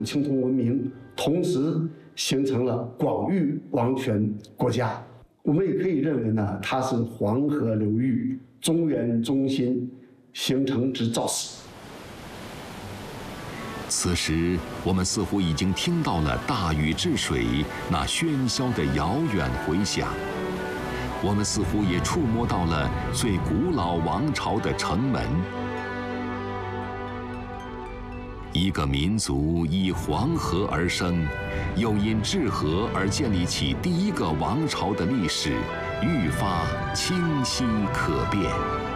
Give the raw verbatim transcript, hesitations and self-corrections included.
青铜文明，同时形成了广域王权国家。我们也可以认为呢，它是黄河流域中原中心形成之肇始。 此时，我们似乎已经听到了大禹治水那喧嚣的遥远回响，我们似乎也触摸到了最古老王朝的城门。一个民族依黄河而生，又因治河而建立起第一个王朝的历史，愈发清晰可辨。